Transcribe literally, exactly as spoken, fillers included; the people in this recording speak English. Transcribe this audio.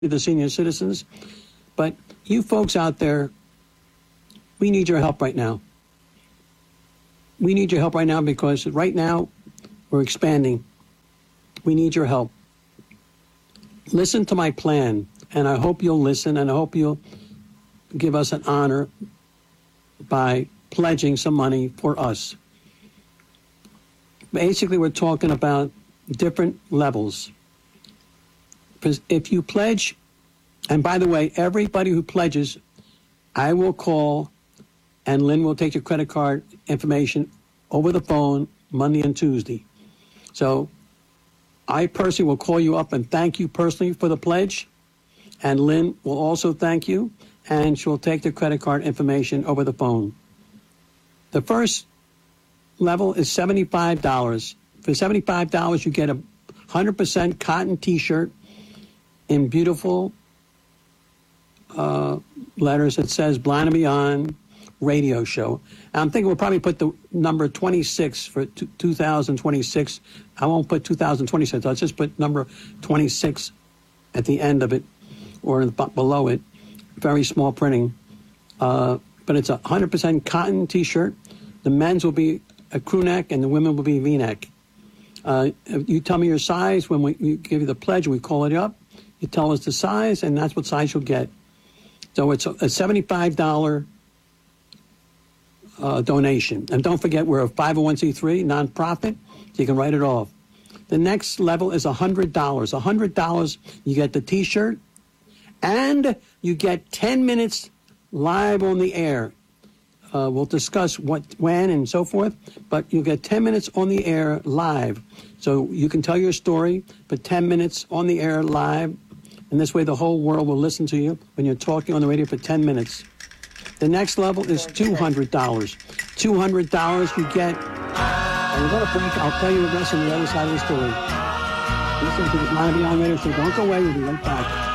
the senior citizens. But you folks out there, we need your help right now. We need your help right now because right now we're expanding. We need your help. Listen to my plan, and I hope you'll listen, and I hope you'll give us an honor by pledging some money for us. Basically, we're talking about different levels. Because if you pledge, and by the way, everybody who pledges, I will call, and Lynn will take your credit card information over the phone Monday and Tuesday. So I personally will call you up and thank you personally for the pledge, and Lynn will also thank you, and she'll take the credit card information over the phone. The first level is seventy-five dollars. For seventy-five dollars, you get a one hundred percent cotton T-shirt in beautiful uh, letters that says Blind and Beyond Radio Show. And I'm thinking we'll probably put the number twenty-six for t- two thousand twenty-six. I won't put two thousand twenty-six. I'll just put number twenty-six at the end of it or b- below it. Very small printing. Uh, but it's a one hundred percent cotton T-shirt. The men's will be a crew neck and the women will be V-neck. Uh, you tell me your size. When we, we give you the pledge, we call it up. You tell us the size, and that's what size you'll get. So it's a, a seventy-five dollars uh, donation. And don't forget, we're a five oh one c three nonprofit, so you can write it off. The next level is one hundred dollars. one hundred dollars, you get the T-shirt, and you get ten minutes live on the air. Uh, we'll discuss what, when, and so forth, but you'll get ten minutes on the air live. So you can tell your story, but ten minutes on the air live, and this way the whole world will listen to you when you're talking on the radio for ten minutes. The next level is two hundred dollars. two hundred dollars you get, and we're going to break. I'll tell you the rest on the other side of the story. Listen to the Blind and Beyond Radio Show. Don't go away. We'll be right back.